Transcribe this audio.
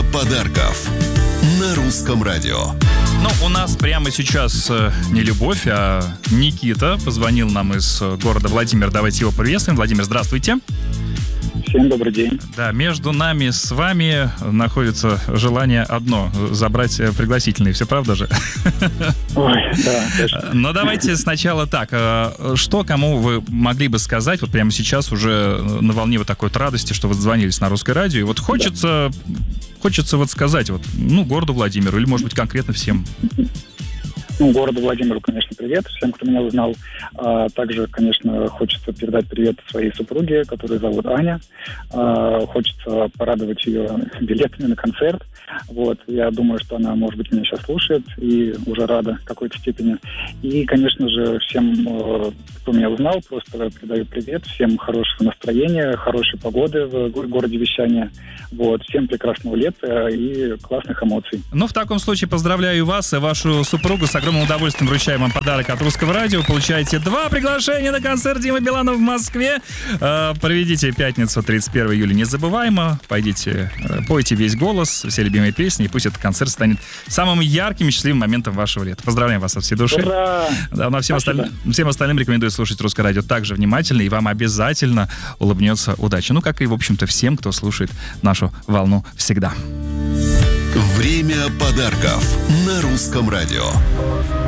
подарков на Русском радио. Ну, у нас прямо сейчас не Любовь, а Никита позвонил нам из города Владимир. Давайте его приветствуем. Владимир, здравствуйте. Всем добрый день. Да, между нами с вами находится желание одно — забрать пригласительные. Все правда же? Ой, да, точно. Но давайте сначала так. Что кому вы могли бы сказать вот прямо сейчас уже на волне вот такой вот радости, что вы звонились на Русское радио? И вот хочется вот сказать вот, ну, городу Владимиру или, может быть, конкретно всем. Ну, городу Владимиру, конечно, привет всем, кто меня узнал. Также, конечно, хочется передать привет своей супруге, которую зовут Аня. Хочется порадовать ее билетами на концерт. Вот, я думаю, что она, может быть, меня сейчас слушает и уже рада в какой-то степени. И, конечно же, всем, кто меня узнал, просто передаю привет. Всем хорошего настроения, хорошей погоды в городе вещания. Вот, всем прекрасного лета и классных эмоций. Ну, в таком случае поздравляю вас и вашу супругу. С огромным удовольствием вручаем вам подарок от Русского радио. Получаете 2 приглашения на концерт Димы Билана в Москве. Проведите пятницу, 31 июля, незабываемо. Пойдите, пойте весь голос, все любимые песни, и пусть этот концерт станет самым ярким и счастливым моментом вашего лета. Поздравляем вас от всей души. Ура! Да, но всем остальным рекомендую слушать Русское радио также внимательно, и вам обязательно улыбнется удача. Ну, как и, в общем-то, всем, кто слушает нашу волну всегда. Время подарков на Русском радио.